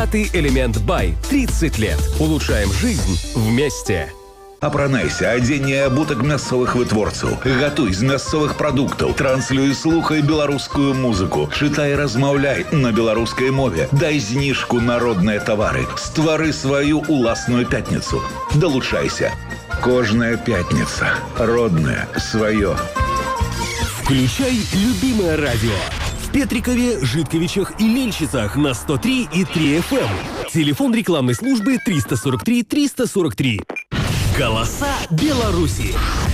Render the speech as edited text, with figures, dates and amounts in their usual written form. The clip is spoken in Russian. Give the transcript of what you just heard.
Элемент Бай. 30 лет. Улучшаем жизнь вместе. Апранайся, адзенне абутак мясцовых вытворцаў. Гатуй з мясцовых прадуктаў. Транслюй, слухай беларускую музыку. Чытай, размаўляй на беларускай мове. Дай зніжку на родныя тавары. Ствары сваю уласную пятніцу. Далучайся. Кожная пятница. Родное, свое. Включай любимое радио. В Петрикове, Житковичах и Мельчицах на 103,3 FM. Телефон рекламной службы 343 343. Голоса Беларуси.